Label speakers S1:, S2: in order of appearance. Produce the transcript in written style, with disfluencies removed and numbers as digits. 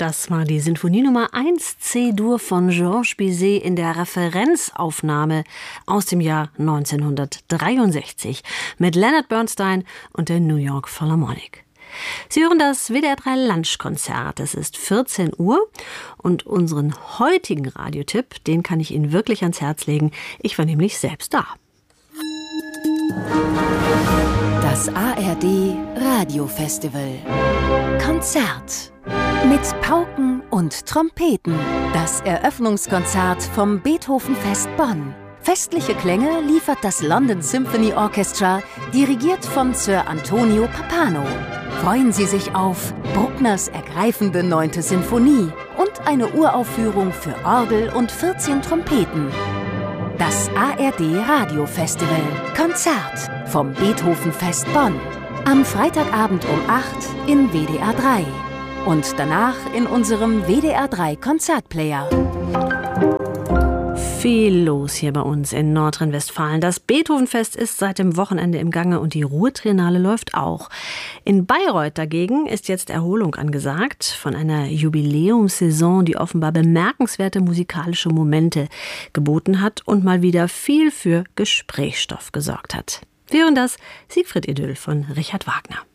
S1: Das war die Sinfonie Nummer 1 C-Dur von Georges Bizet in der Referenzaufnahme aus dem Jahr 1963 mit Leonard Bernstein und der New York Philharmonic. Sie hören das WDR 3 Lunchkonzert. Es ist 14 Uhr und unseren heutigen Radiotipp, den kann ich Ihnen wirklich ans Herz legen. Ich war nämlich selbst da.
S2: Das ARD Radiofestival Konzert mit Pauken und Trompeten. Das Eröffnungskonzert vom Beethoven-Fest Bonn. Festliche Klänge liefert das London Symphony Orchestra, dirigiert von Sir Antonio Pappano. Freuen Sie sich auf Bruckners ergreifende 9. Sinfonie und eine Uraufführung für Orgel und 14 Trompeten. Das ARD Radiofestival Konzert vom Beethoven-Fest Bonn. Am Freitagabend um 8 in WDR 3 und danach in unserem WDR 3 Konzertplayer.
S1: Viel los hier bei uns in Nordrhein-Westfalen. Das Beethovenfest ist seit dem Wochenende im Gange und die Ruhr-Triennale läuft auch. In Bayreuth dagegen ist jetzt Erholung angesagt von einer Jubiläumssaison, die offenbar bemerkenswerte musikalische Momente geboten hat und mal wieder viel für Gesprächsstoff gesorgt hat. Wir hören das Siegfried Idyll von Richard Wagner.